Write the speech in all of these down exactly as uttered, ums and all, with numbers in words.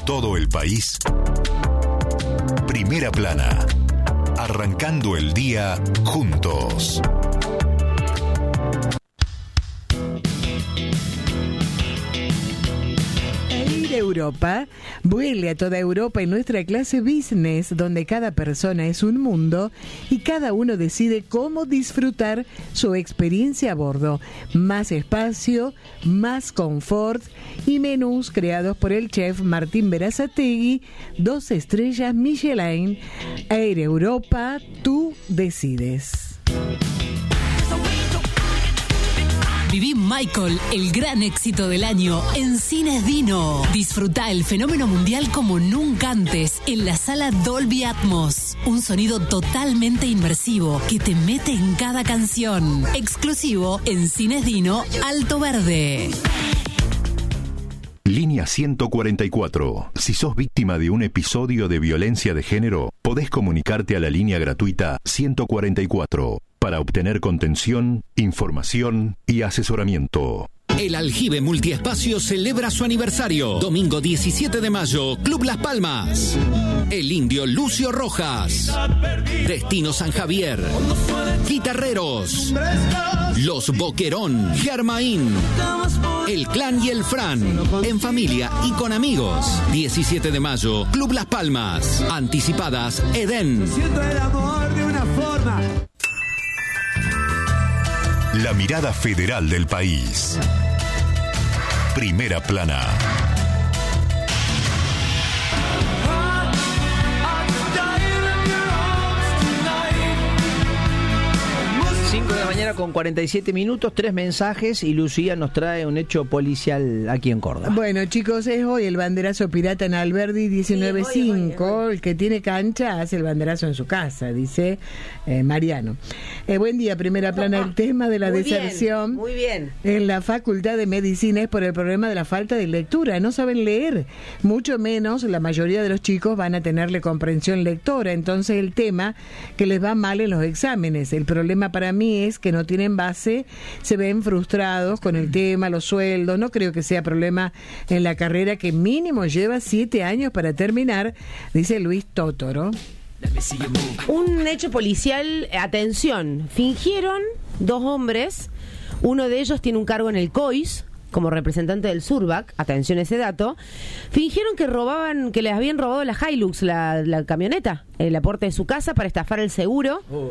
todo el país. Primera Plana. Arrancando el día juntos. Europa, vuele a toda Europa en nuestra clase business, donde cada persona es un mundo y cada uno decide cómo disfrutar su experiencia a bordo. Más espacio, más confort y menús creados por el chef Martín Berazategui, dos estrellas Michelin. Air Europa, tú decides. Viví Michael, el gran éxito del año, en Cines Dino. Disfruta el fenómeno mundial como nunca antes en la sala Dolby Atmos. Un sonido totalmente inmersivo que te mete en cada canción. Exclusivo en Cines Dino, Alto Verde. Línea ciento cuarenta y cuatro. Si sos víctima de un episodio de violencia de género, podés comunicarte a la línea gratuita ciento cuarenta y cuatro para obtener contención, información y asesoramiento. El Aljibe Multiespacio celebra su aniversario. Domingo diecisiete de mayo, Club Las Palmas. El Indio Lucio Rojas. Destino San Javier. Guitarreros. Los Boquerón. Germain. El Clan y el Fran. En familia y con amigos. diecisiete de mayo, Club Las Palmas. Anticipadas, Edén. Siento el amor de una forma. La mirada federal del país. Primera Plana. cinco de la mañana con cuarenta y siete minutos, tres mensajes y Lucía nos trae un hecho policial aquí en Córdoba. Bueno, chicos, es hoy el banderazo pirata en Alberdi diecinueve cinco. El que tiene cancha hace el banderazo en su casa, dice eh, Mariano. Eh, buen día, Primera Plana. El tema de la muy deserción bien, muy bien. en la Facultad de Medicina es por el problema de la falta de lectura. No saben leer, mucho menos la mayoría de los chicos van a tenerle comprensión lectora. Entonces el tema que les va mal en los exámenes. El problema para mí es que no tienen base, se ven frustrados con el tema, los sueldos. No creo que sea problema en la carrera que mínimo lleva siete años para terminar, dice Luis Totoro. Un hecho policial, atención, fingieron dos hombres, uno de ellos tiene un cargo en el C O I S como representante del Surbac, atención a ese dato, fingieron que robaban, que les habían robado la Hilux, la, la camioneta, en la puerta de su casa para estafar el seguro. Oh.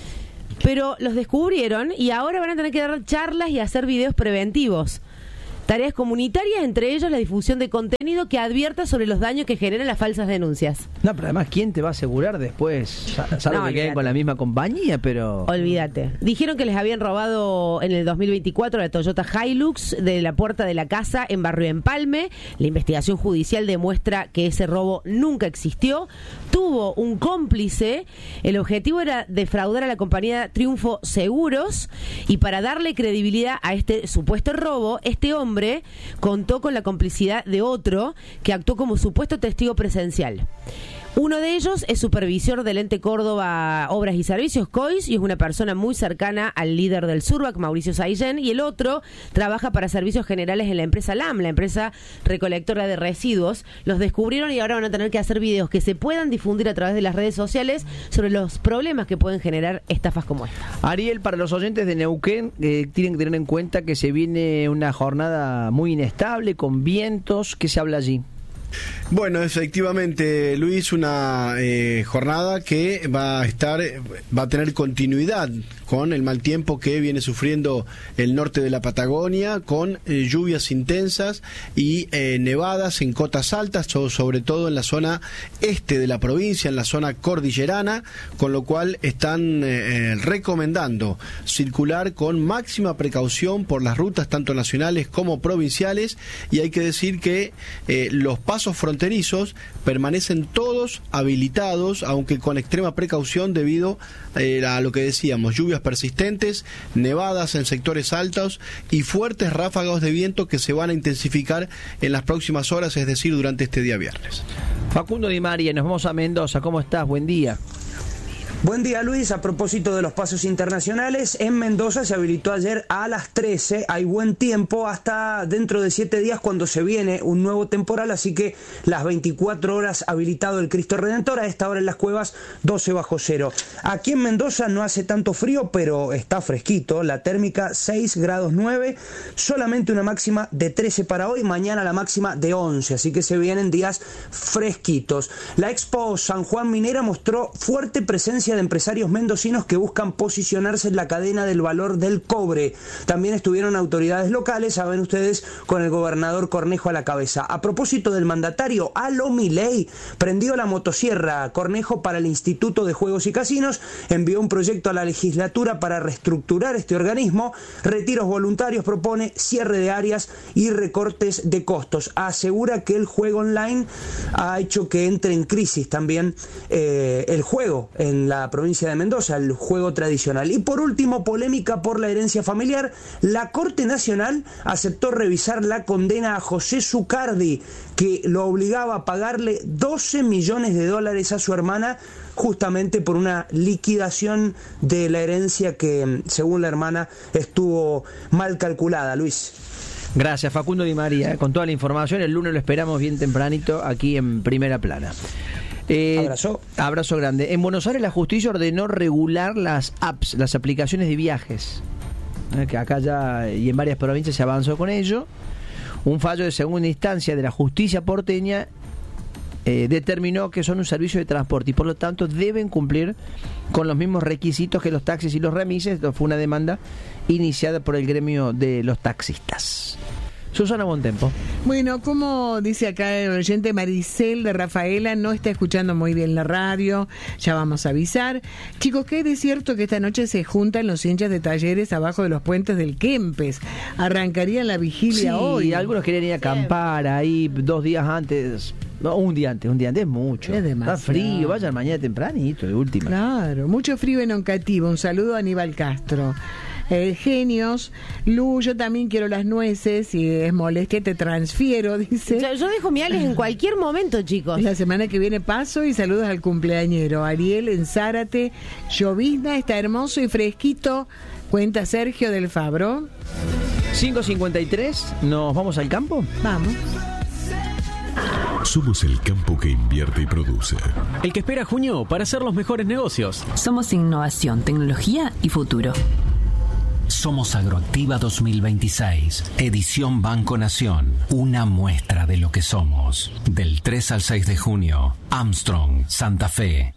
Pero los descubrieron y ahora van a tener que dar charlas y hacer videos preventivos. Tareas comunitarias, entre ellos la difusión de contenido que advierta sobre los daños que generan las falsas denuncias. No, pero además, ¿quién te va a asegurar después? Salvo no, que queden con la misma compañía, pero... Olvídate. Dijeron que les habían robado en el dos mil veinticuatro la Toyota Hilux de la puerta de la casa en Barrio Empalme. La investigación judicial demuestra que ese robo nunca existió. Tuvo un cómplice. El objetivo era defraudar a la compañía Triunfo Seguros. Y para darle credibilidad a este supuesto robo, este hombre contó con la complicidad de otro que actuó como supuesto testigo presencial. Uno de ellos es supervisor del ente Córdoba Obras y Servicios, C O I S, y es una persona muy cercana al líder del Surbac, Mauricio Saillén, y el otro trabaja para servicios generales en la empresa L A M, la empresa recolectora de residuos. Los descubrieron y ahora van a tener que hacer videos que se puedan difundir a través de las redes sociales sobre los problemas que pueden generar estafas como esta. Ariel, para los oyentes de Neuquén, eh, tienen que tener en cuenta que se viene una jornada muy inestable, con vientos. ¿Qué se habla allí? Bueno, efectivamente, Luis, una eh, jornada que va a estar, va a tener continuidad con el mal tiempo que viene sufriendo el norte de la Patagonia, con eh, lluvias intensas y eh, nevadas en cotas altas, sobre todo en la zona este de la provincia, en la zona cordillerana, con lo cual están eh, recomendando circular con máxima precaución por las rutas tanto nacionales como provinciales, y hay que decir que eh, los pasos fronterizos permanecen todos habilitados, aunque con extrema precaución debido eh, a lo que decíamos, lluvias persistentes, nevadas en sectores altos y fuertes ráfagos de viento que se van a intensificar en las próximas horas, es decir, durante este día viernes. Facundo Di María, nos vamos a Mendoza. ¿Cómo estás? Buen día. Buen día, Luis. A propósito de los pasos internacionales, en Mendoza se habilitó ayer a las trece. Hay buen tiempo hasta dentro de siete días cuando se viene un nuevo temporal, así que las veinticuatro horas habilitado el Cristo Redentor. A esta hora en las cuevas doce bajo cero. Aquí en Mendoza no hace tanto frío, pero está fresquito. La térmica seis grados nueve, solamente una máxima de trece para hoy. Mañana la máxima de once, así que se vienen días fresquitos. La Expo San Juan Minera mostró fuerte presencia de empresarios mendocinos que buscan posicionarse en la cadena del valor del cobre. También estuvieron autoridades locales, saben ustedes, con el gobernador Cornejo a la cabeza. A propósito del mandatario, a lo Milei, prendió la motosierra. Cornejo, para el Instituto de Juegos y Casinos, envió un proyecto a la legislatura para reestructurar este organismo. Retiros voluntarios propone, cierre de áreas y recortes de costos. Asegura que el juego online ha hecho que entre en crisis también eh, el juego en la provincia de Mendoza, el juego tradicional. Y por último, polémica por la herencia familiar. La Corte Nacional aceptó revisar la condena a José Zucardi, que lo obligaba a pagarle doce millones de dólares a su hermana justamente por una liquidación de la herencia que, según la hermana, estuvo mal calculada. Luis. Gracias, Facundo Di María, eh, con toda la información. El lunes lo esperamos bien tempranito aquí en Primera Plana. Eh, abrazo. Abrazo grande. En Buenos Aires la justicia ordenó regular las apps, las aplicaciones de viajes. Eh, que acá ya y en varias provincias se avanzó con ello. Un fallo de segunda instancia de la justicia porteña eh, determinó que son un servicio de transporte y por lo tanto deben cumplir con los mismos requisitos que los taxis y los remises. Esto fue una demanda iniciada por el gremio de los taxistas. Susana Bontempo. Bueno, como dice acá el oyente Maricel de Rafaela, no está escuchando muy bien la radio, ya vamos a avisar. Chicos, que es cierto que esta noche se juntan los hinchas de Talleres abajo de los puentes del Kempes. Arrancarían la vigilia sí, hoy. Algunos querían ir a acampar ahí dos días antes. No, un día antes, un día antes es mucho. Es demasiado. Está frío, vayan mañana tempranito, de última. Claro, mucho frío en Oncativo. Un saludo a Aníbal Castro. Eh, genios. Lu, yo también quiero las nueces. Si es molestia, te transfiero, dice. Yo, yo dejo mi Alex en cualquier momento, chicos. La semana que viene paso y saludos al cumpleañero. Ariel en Zárate. Llovizna, está hermoso y fresquito. Cuenta Sergio del Fabro. cinco cincuenta y tres, ¿nos vamos al campo? Vamos. Somos el campo que invierte y produce. El que espera junio para hacer los mejores negocios. Somos innovación, tecnología y futuro. Somos Agroactiva dos mil veintiséis, edición Banco Nación, una muestra de lo que somos. Del tres al seis de junio, Armstrong, Santa Fe.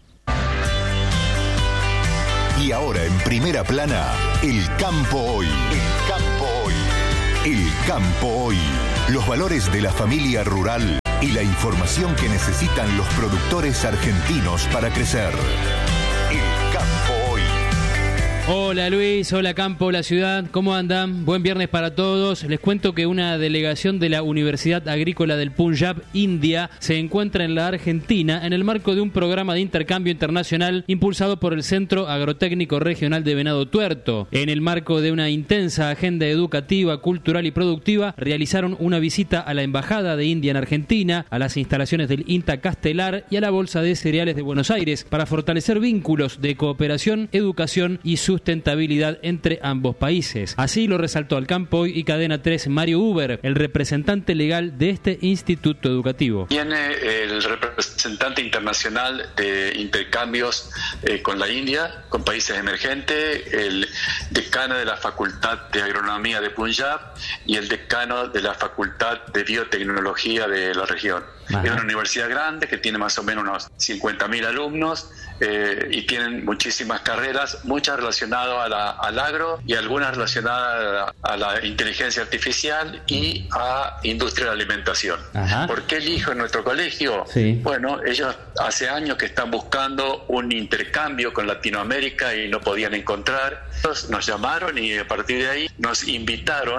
Y ahora en Primera Plana, el campo hoy. El campo hoy. El campo hoy. Los valores de la familia rural y la información que necesitan los productores argentinos para crecer. El campo hoy. Hola Luis, hola campo, hola ciudad, ¿cómo andan? Buen viernes para todos. Les cuento que una delegación de la Universidad Agrícola del Punjab, India, se encuentra en la Argentina en el marco de un programa de intercambio internacional impulsado por el Centro Agrotécnico Regional de Venado Tuerto. En el marco de una intensa agenda educativa, cultural y productiva, realizaron una visita a la Embajada de India en Argentina, a las instalaciones del INTA Castelar y a la Bolsa de Cereales de Buenos Aires para fortalecer vínculos de cooperación, educación y sustentabilidad entre ambos países. Así lo resaltó al campo y Cadena tres Mario Huber, el representante legal de este instituto educativo. Viene el representante internacional de intercambios eh, con la India, con países emergentes, el decano de la Facultad de Agronomía de Punjab y el decano de la Facultad de Biotecnología de la región. Ajá. Es una universidad grande que tiene más o menos unos cincuenta mil alumnos eh, y tienen muchísimas carreras, muchas relacionadas a la, al agro y algunas relacionadas a la, a la inteligencia artificial y a industria de la alimentación. Ajá. ¿Por qué elijo en nuestro colegio? Sí. Bueno, ellos hace años que están buscando un intercambio con Latinoamérica y no podían encontrar. Nos llamaron y a partir de ahí nos invitaron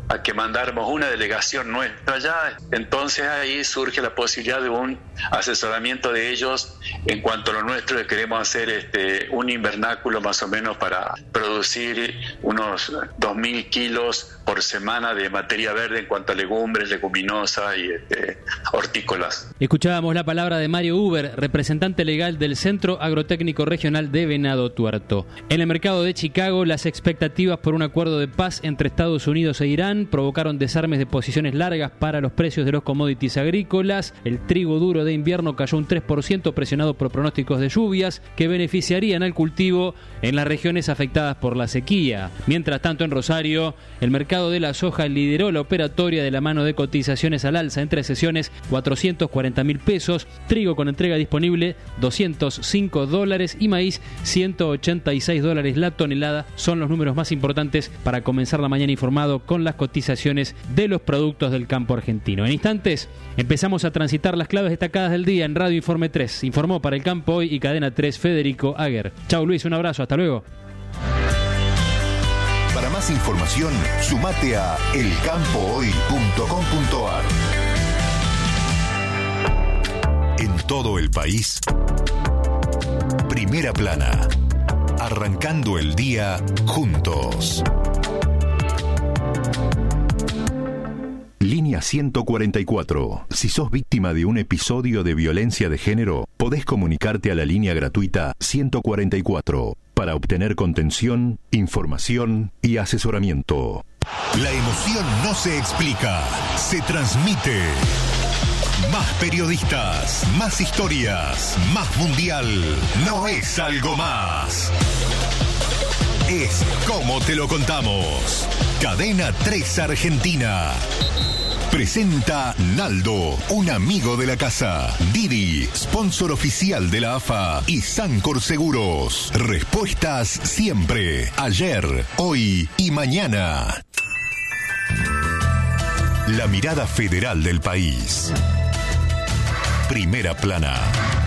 a que mandáramos una delegación nuestra allá. Entonces ahí surge la posibilidad de un asesoramiento de ellos en cuanto a lo nuestro, que queremos hacer este, un invernáculo más o menos para producir unos dos mil kilos por semana de materia verde en cuanto a legumbres, leguminosas y este, hortícolas. Escuchábamos la palabra de Mario Huber, representante legal del Centro Agrotécnico Regional de Venado Tuerto. En el mercado de Chicago, las expectativas por un acuerdo de paz entre Estados Unidos e Irán provocaron desarmes de posiciones largas para los precios de los commodities agrícolas. El trigo duro de invierno cayó un tres por ciento presionado por pronósticos de lluvias que beneficiarían al cultivo en las regiones afectadas por la sequía. Mientras tanto, en Rosario, el mercado de la soja lideró la operatoria de la mano de cotizaciones al alza entre sesiones, cuatrocientos cuarenta mil pesos, trigo con entrega disponible doscientos cinco dólares y maíz ciento ochenta y seis dólares la tonelada. Son los números más importantes para comenzar la mañana informado con las cotizaciones de los productos del campo argentino. En instantes empezamos a transitar las claves destacadas del día en Radio Informe tres. Informó para El Campo Hoy y Cadena tres Federico Aguer. Chau Luis, un abrazo, hasta luego. Para más información, sumate a el campo hoy punto com punto a r. En todo el país, Primera Plana. Arrancando el día juntos. Línea ciento cuarenta y cuatro. Si sos víctima de un episodio de violencia de género, podés comunicarte a la línea gratuita ciento cuarenta y cuatro para obtener contención, información y asesoramiento. La emoción no se explica, se transmite. Más periodistas, más historias, más mundial. No es algo más. Es como te lo contamos. Cadena tres Argentina. Presenta Naldo, un amigo de la casa. Didi, sponsor oficial de la A F A. Y Sancor Seguros. Respuestas siempre. Ayer, hoy y mañana. La mirada federal del país. Primera Plana.